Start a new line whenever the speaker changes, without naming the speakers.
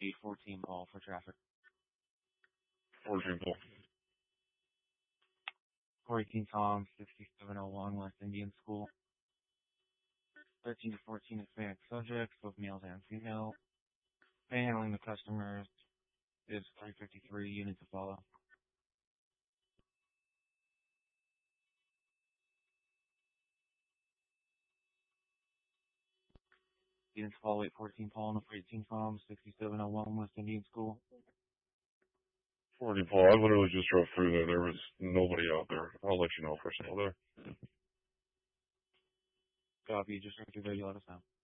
814 Paul for traffic.
14 Paul.
418 Tom, 6701 West Indian School. 13 to 14 Hispanic subjects, both males and female. Handling the customers is 353 units to follow. Units to follow 814 Paul, number 18 Tom, 6701 West Indian School.
14 Paul, I literally just drove through there. There was nobody out there. I'll let you know if there's still there.
Copy, just right through there, you let us know.